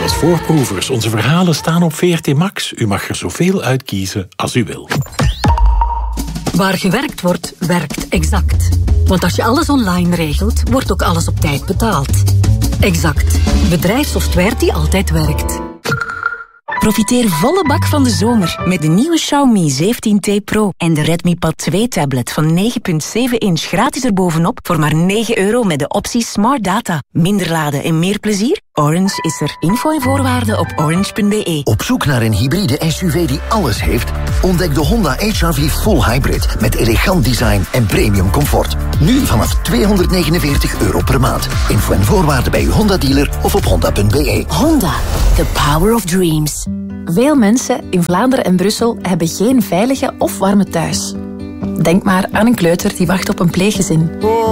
als voorproevers. Onze verhalen staan op VRT Max. U mag er zoveel uitkiezen als u wil. Waar gewerkt wordt, werkt Exact. Want als je alles online regelt, wordt ook alles op tijd betaald. Exact. Bedrijfssoftware die altijd werkt. Profiteer volle bak van de zomer met de nieuwe Xiaomi 17T Pro en de Redmi Pad 2-tablet van 9,7 inch gratis erbovenop voor maar €9 met de optie Smart Data. Minder laden en meer plezier? Orange is er. Info en voorwaarden op orange.be. Op zoek naar een hybride SUV die alles heeft? Ontdek de Honda HR-V Full Hybrid met elegant design en premium comfort. Nu vanaf €249 per maand. Info en voorwaarden bij uw Honda-dealer of op honda.be. Honda, the power of dreams. Veel mensen in Vlaanderen en Brussel hebben geen veilige of warme thuis. Denk maar aan een kleuter die wacht op een pleeggezin.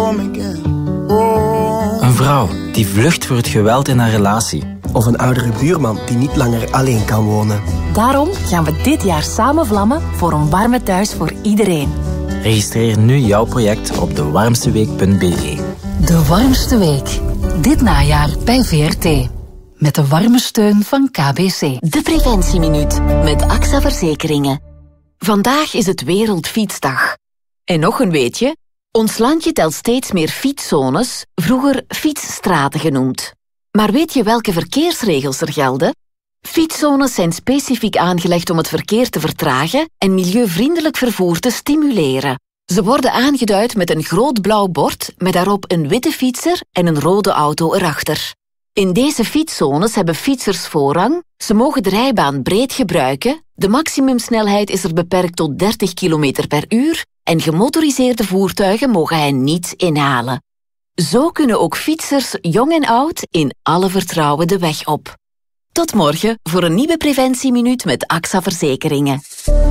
Een vrouw die vlucht voor het geweld in haar relatie. Of een oudere buurman die niet langer alleen kan wonen. Daarom gaan we dit jaar samen vlammen voor een warme thuis voor iedereen. Registreer nu jouw project op dewarmsteweek.be. De warmste week. Dit najaar bij VRT. Met de warme steun van KBC. De Preventieminuut met AXA Verzekeringen. Vandaag is het Wereldfietsdag. En nog een weetje? Ons landje telt steeds meer fietszones, vroeger fietsstraten genoemd. Maar weet je welke verkeersregels er gelden? Fietszones zijn specifiek aangelegd om het verkeer te vertragen en milieuvriendelijk vervoer te stimuleren. Ze worden aangeduid met een groot blauw bord met daarop een witte fietser en een rode auto erachter. In deze fietszones hebben fietsers voorrang, ze mogen de rijbaan breed gebruiken, de maximumsnelheid is er beperkt tot 30 km per uur en gemotoriseerde voertuigen mogen hen niet inhalen. Zo kunnen ook fietsers, jong en oud, in alle vertrouwen de weg op. Tot morgen voor een nieuwe Preventieminuut met AXA Verzekeringen.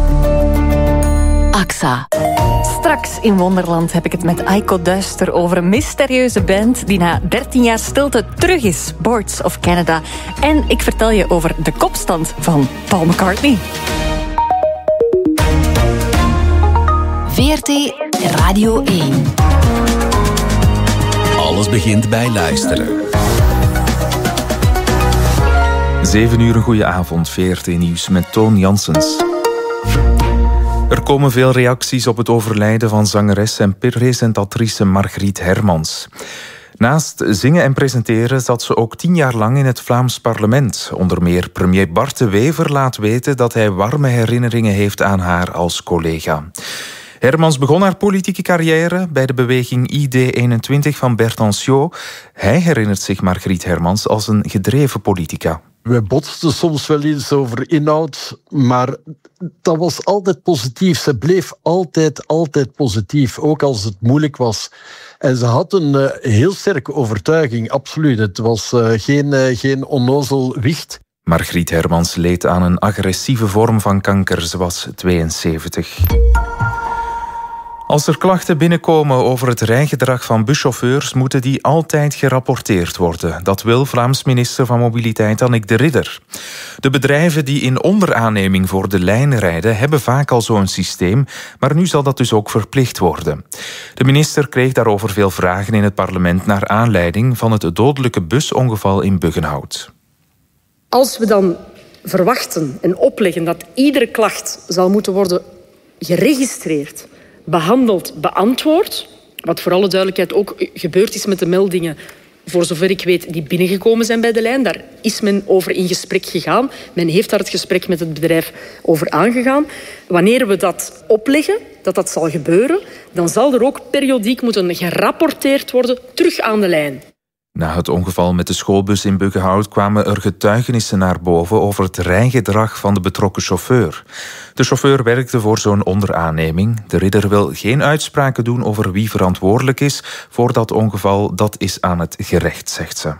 AXA. Straks in Wonderland heb ik het met Aiko Duister over een mysterieuze band die na 13 jaar stilte terug is, Boards of Canada. En ik vertel je over de kopstand van Paul McCartney. VRT Radio 1. Alles begint bij luisteren. 7 uur, een goede avond. VRT Nieuws met Toon Janssens. Er komen veel reacties op het overlijden van zangeres en presentatrice Margriet Hermans. Naast zingen en presenteren zat ze ook 10 jaar lang in het Vlaams parlement. Onder meer premier Bart de Wever laat weten dat hij warme herinneringen heeft aan haar als collega. Hermans begon haar politieke carrière bij de beweging ID21 van Bert Anciaux. Hij herinnert zich Margriet Hermans als een gedreven politica. We botsten soms wel eens over inhoud, maar dat was altijd positief. Ze bleef altijd positief, ook als het moeilijk was. En ze had een heel sterke overtuiging, absoluut. Het was geen onnozel wicht. Margriet Hermans leed aan een agressieve vorm van kanker. Ze was 72. Als er klachten binnenkomen over het rijgedrag van buschauffeurs, moeten die altijd gerapporteerd worden. Dat wil Vlaams minister van Mobiliteit Annick de Ridder. De bedrijven die in onderaanneming voor de lijn rijden, hebben vaak al zo'n systeem, maar nu zal dat dus ook verplicht worden. De minister kreeg daarover veel vragen in het parlement naar aanleiding van het dodelijke busongeval in Buggenhout. Als we dan verwachten en opleggen dat iedere klacht zal moeten worden geregistreerd, behandeld, beantwoord, wat voor alle duidelijkheid ook gebeurd is met de meldingen, voor zover ik weet, die binnengekomen zijn bij de lijn. Daar is men over in gesprek gegaan. Men heeft daar het gesprek met het bedrijf over aangegaan. Wanneer we dat opleggen, dat zal gebeuren, dan zal er ook periodiek moeten gerapporteerd worden terug aan de lijn. Na het ongeval met de schoolbus in Buggenhout kwamen er getuigenissen naar boven over het rijgedrag van de betrokken chauffeur. De chauffeur werkte voor zo'n onderaanneming. De Ridder wil geen uitspraken doen over wie verantwoordelijk is voor dat ongeval. Dat is aan het gerecht, zegt ze.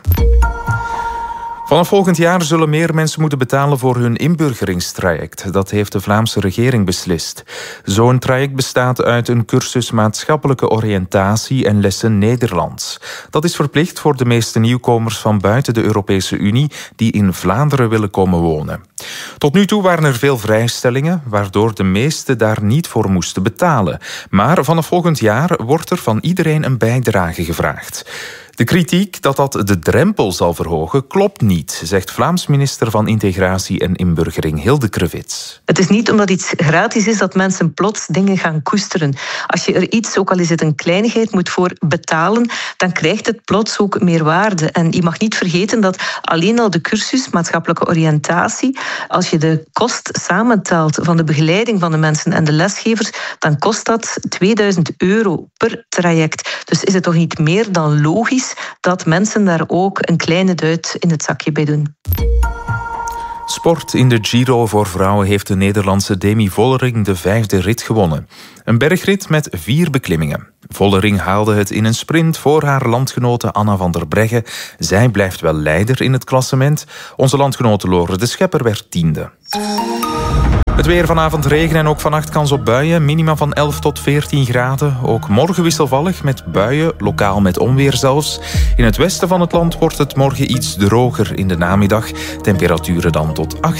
Vanaf volgend jaar zullen meer mensen moeten betalen voor hun inburgeringstraject. Dat heeft de Vlaamse regering beslist. Zo'n traject bestaat uit een cursus maatschappelijke oriëntatie en lessen Nederlands. Dat is verplicht voor de meeste nieuwkomers van buiten de Europese Unie die in Vlaanderen willen komen wonen. Tot nu toe waren er veel vrijstellingen, waardoor de meesten daar niet voor moesten betalen. Maar vanaf volgend jaar wordt er van iedereen een bijdrage gevraagd. De kritiek dat dat de drempel zal verhogen klopt niet, zegt Vlaams minister van Integratie en Inburgering Hilde Krevits. Het is niet omdat iets gratis is dat mensen plots dingen gaan koesteren. Als je er iets, ook al is het een kleinigheid, moet voor betalen, dan krijgt het plots ook meer waarde. En je mag niet vergeten dat alleen al de cursus maatschappelijke oriëntatie, als je de kost samentelt van de begeleiding van de mensen en de lesgevers, dan kost dat €2000 per traject. Dus is het toch niet meer dan logisch dat mensen daar ook een kleine duit in het zakje bij doen. Sport in de Giro voor vrouwen heeft de Nederlandse Demi Vollering de 5e rit gewonnen. Een bergrit met 4 beklimmingen. Vollering haalde het in een sprint voor haar landgenote Anna van der Breggen. Zij blijft wel leider in het klassement. Onze landgenote Lore de Schepper werd 10e. Het weer: vanavond regen en ook vannacht kans op buien. Minima van 11 tot 14 graden. Ook morgen wisselvallig met buien, lokaal met onweer zelfs. In het westen van het land wordt het morgen iets droger in de namiddag. Temperaturen dan tot 8.